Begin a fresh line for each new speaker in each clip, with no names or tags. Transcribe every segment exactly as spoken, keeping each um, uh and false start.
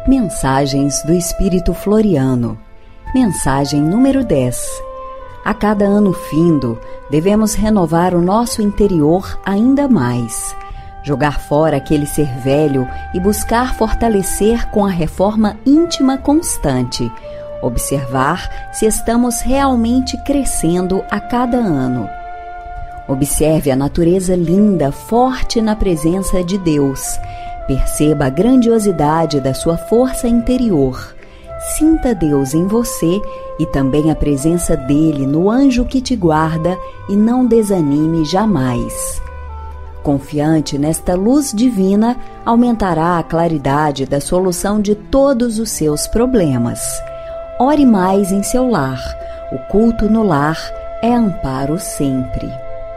Mensagens do Espírito Floriano. Mensagem número dez. A cada ano findo, devemos renovar o nosso interior ainda mais. Jogar fora aquele ser velho e buscar fortalecer com a reforma íntima constante. Observar se estamos realmente crescendo a cada ano. Observe a natureza linda, forte na presença de Deus. Perceba a grandiosidade da sua força interior. Sinta Deus em você e também a presença dele no anjo que te guarda e não desanime jamais. Confiante nesta luz divina, aumentará a claridade da solução de todos os seus problemas. Ore mais em seu lar. O culto no lar é amparo sempre.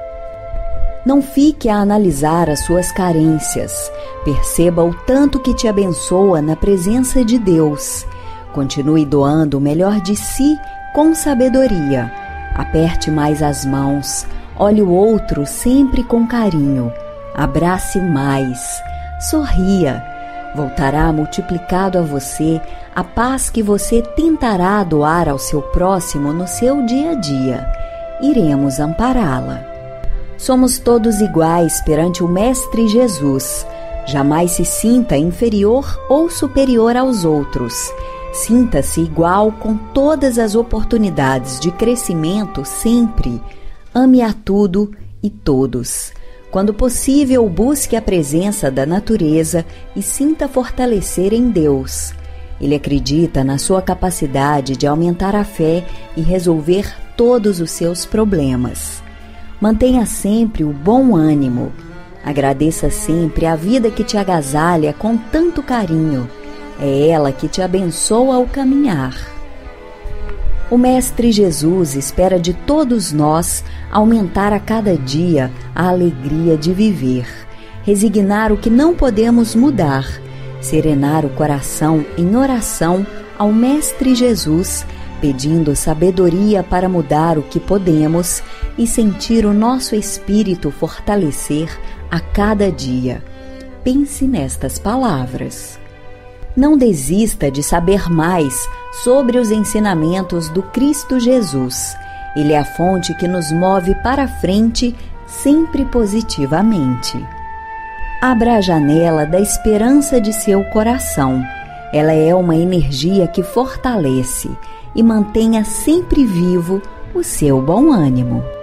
Não fique a analisar as suas carências. Perceba o tanto que te abençoa na presença de Deus. Continue doando o melhor de si com sabedoria. Aperte mais as mãos. Olhe o outro sempre com carinho. Abrace mais. Sorria. Voltará multiplicado a você a paz que você tentará doar ao seu próximo no seu dia a dia. Iremos ampará-la. Somos todos iguais perante o Mestre Jesus. Jamais se sinta inferior ou superior aos outros. Sinta-se igual com todas as oportunidades de crescimento sempre. Ame a tudo e todos. Quando possível, busque a presença da natureza e sinta fortalecer em Deus. Ele acredita na sua capacidade de aumentar a fé e resolver todos os seus problemas. Mantenha sempre o bom ânimo. Agradeça sempre a vida que te agasalha com tanto carinho. É ela que te abençoa ao caminhar. O Mestre Jesus espera de todos nós aumentar a cada dia a alegria de viver, resignar o que não podemos mudar, serenar o coração em oração ao Mestre Jesus, pedindo sabedoria para mudar o que podemos e sentir o nosso espírito fortalecer a cada dia. Pense nestas palavras. Não desista de saber mais sobre os ensinamentos do Cristo Jesus. Ele é a fonte que nos move para frente, sempre positivamente. Abra a janela da esperança de seu coração. Ela é uma energia que fortalece e mantenha sempre vivo o seu bom ânimo.